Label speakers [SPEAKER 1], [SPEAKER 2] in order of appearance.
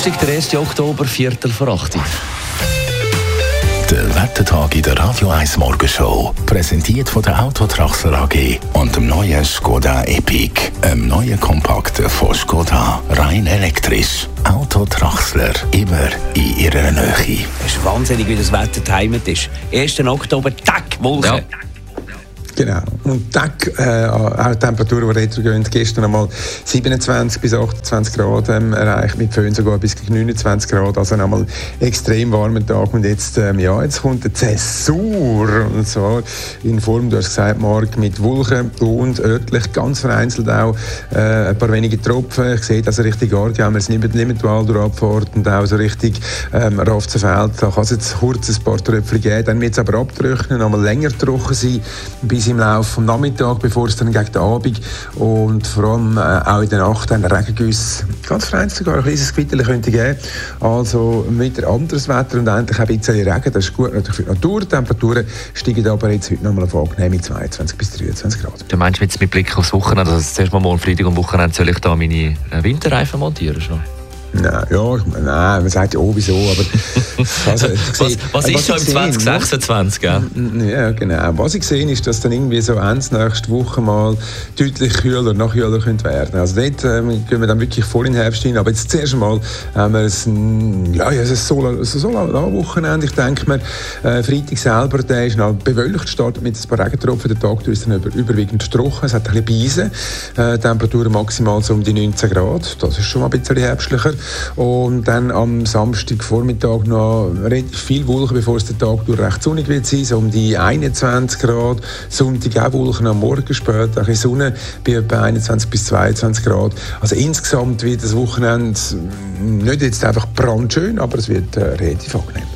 [SPEAKER 1] Donnerstag, der 1. Oktober, 7:45.
[SPEAKER 2] Der Wettertag in der Radio 1 Morgenshow. Präsentiert von der Autotraxler AG und dem neuen Skoda Epic. Einem neuen Kompakten von Skoda. Rein elektrisch. Autotraxler. Immer in ihrer Nähe.
[SPEAKER 1] Es ist wahnsinnig, wie das Wetter getimt ist. 1. Oktober, tack, Wolken. Ja.
[SPEAKER 3] Genau. Und auch Temperaturen, die retrogehen, gestern einmal 27 bis 28 Grad erreicht, mit Föhn sogar bis 29 Grad, also einmal extrem warmen Tag. Und jetzt kommt eine Zäsur, und zwar in Form, du hast gesagt, Marc, mit Wolken und örtlich ganz vereinzelt auch ein paar wenige Tropfen. Ich sehe das Richtung Aargau, wir sind nicht Limmental durchfahrt und auch so Richtung Rafzenfeld. Da kann es jetzt kurz ein paar Tröpfchen geben, dann wird es aber abtrocknen, einmal länger trocken sein, bis im Laufe des Nachmittags, bevor es dann gegen den Abend und vor allem auch in der Nacht dann Regengüsse, ganz vereinzelt sogar ein kleines Gewitter könnte geben. Also wieder anderes Wetter und endlich ein bisschen Regen, das ist gut natürlich für die Natur. Die Temperaturen steigen aber jetzt heute nochmal auf angenehm 22 bis 23 Grad.
[SPEAKER 4] Du meinst jetzt mit Blick aufs Wochenende, also zuerst mal morgen Freitag und Wochenende soll ich da meine Winterreifen montieren schon?
[SPEAKER 3] Nein, man sagt ja wieso, aber
[SPEAKER 4] also, was ist schon im 2026?
[SPEAKER 3] Ja, genau. Was ich sehe, ist, dass dann irgendwie so nächste Woche mal deutlich noch kühler könnte werden. Also dort gehen wir dann wirklich voll in den Herbst hin. Aber jetzt zuerst einmal haben wir ein Solar-Wochenende. Ich denke mir, Freitag selber, der ist noch bewölkt, startet mit ein paar Regentropfen. Der Tag ist dann überwiegend trocken. Es hat ein bisschen Beise. Temperaturen maximal so um die 19 Grad. Das ist schon mal ein bisschen herbstlicher. Und dann am Samstagvormittag noch relativ viel Wolken, bevor es der Tag durch recht sonnig wird sein, so um die 21 Grad. Sonntag auch Wolken, am Morgen spät, auch in Sonne bei etwa 21 bis 22 Grad. Also insgesamt wird das Wochenende nicht jetzt einfach brandschön, aber es wird relativ angenehm.